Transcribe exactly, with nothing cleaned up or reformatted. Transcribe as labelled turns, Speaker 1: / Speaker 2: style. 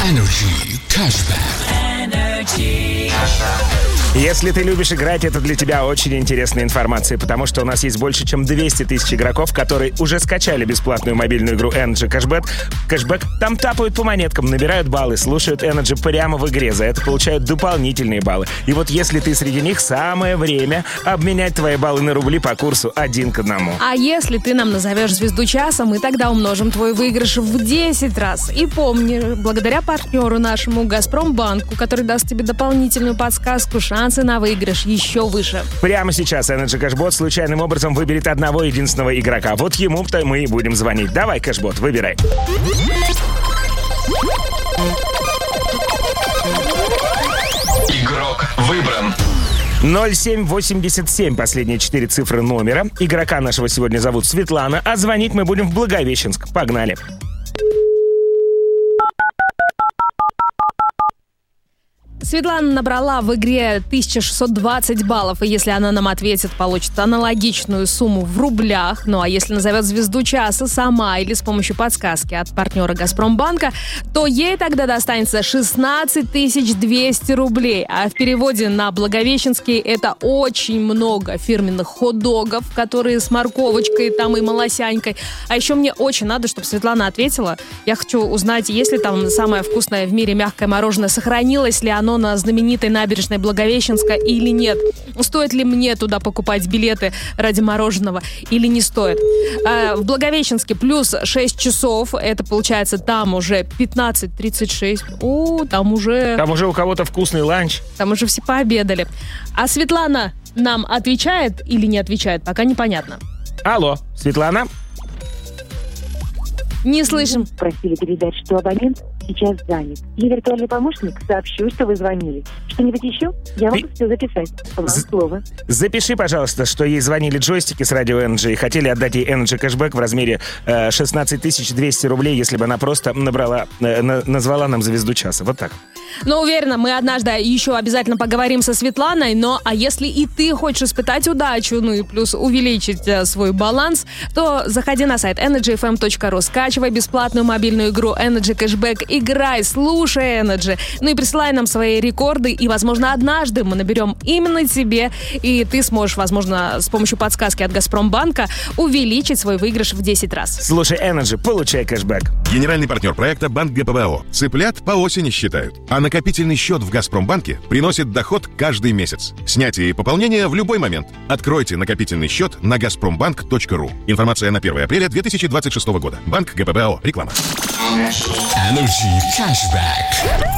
Speaker 1: Energy Cashback. Energy.
Speaker 2: Если ты любишь играть, это для тебя очень интересная информация, потому что у нас есть больше, чем двести тысяч игроков, которые уже скачали бесплатную мобильную игру Energy Cashback. Cashback. Там тапают по монеткам, набирают баллы, слушают Energy прямо в игре, за это получают дополнительные баллы. И вот если ты среди них, самое время обменять твои баллы на рубли по курсу один к одному.
Speaker 3: А если ты нам назовешь звезду часа, мы тогда умножим твой выигрыш в десять раз. И помни, благодаря партнеру нашему Газпромбанку, который даст тебе дополнительную подсказку, шансы на выигрыш еще выше.
Speaker 2: Прямо сейчас Energy Cashbot случайным образом выберет одного единственного игрока. Вот ему-то мы и будем звонить. Давай, Cashbot, выбирай.
Speaker 1: Игрок выбран.
Speaker 2: ноль семь восемьдесят семь, последние четыре цифры номера. Игрока нашего сегодня зовут Светлана, а звонить мы будем в Благовещенск. Погнали.
Speaker 3: Светлана набрала в игре тысяча шестьсот двадцать баллов, и если она нам ответит, получит аналогичную сумму в рублях. Ну а если назовет звезду часа сама или с помощью подсказки от партнера Газпромбанка, то ей тогда достанется шестнадцать тысяч двести рублей. А в переводе на благовещенский это очень много фирменных хот-догов, которые с морковочкой там и малосянькой. А еще мне очень надо, чтобы Светлана ответила. Я хочу узнать, есть ли там самое вкусное в мире мягкое мороженое, сохранилось ли оно на знаменитой набережной Благовещенска или нет. Стоит ли мне туда покупать билеты ради мороженого или не стоит. А в Благовещенске плюс шесть часов. Это получается там уже пятнадцать тридцать шесть. О, там уже...
Speaker 2: Там уже у кого-то вкусный ланч.
Speaker 3: Там уже все пообедали. А Светлана нам отвечает или не отвечает, пока непонятно.
Speaker 2: Алло, Светлана?
Speaker 3: Не слышим.
Speaker 4: Просили передать, что абонент сейчас занят. Я виртуальный помощник, сообщу, что вы звонили. Что-нибудь еще? Я могу все записать. Вам
Speaker 2: З-
Speaker 4: слово.
Speaker 2: Запиши, пожалуйста, что ей звонили джойстики с радио Energy и хотели отдать ей Energy Cashback в размере э, шестнадцать тысяч двести рублей, если бы она просто набрала, э, на, назвала нам звезду часа. Вот так.
Speaker 3: Но уверена, мы однажды еще обязательно поговорим со Светланой. Но а если и ты хочешь испытать удачу, ну и плюс увеличить э, свой баланс, то заходи на сайт энерджи эф эм точка ру, скачивай бесплатную мобильную игру Energy Cashback, играй, слушай Energy, ну и присылай нам свои рекорды, и, возможно, однажды мы наберем именно тебе, и ты сможешь, возможно, с помощью подсказки от Газпромбанка увеличить свой выигрыш в десять раз.
Speaker 2: Слушай Energy, получай кэшбэк.
Speaker 5: Генеральный партнер проекта Банк ГПБО. Цыплят по осени считают. А накопительный счет в Газпромбанке приносит доход каждый месяц. Снятие и пополнение в любой момент. Откройте накопительный счет на газпромбанк точка ру. Информация на первое апреля две тысячи двадцать шестого года. Банк ГПБО. Реклама.
Speaker 1: Energy Cashback.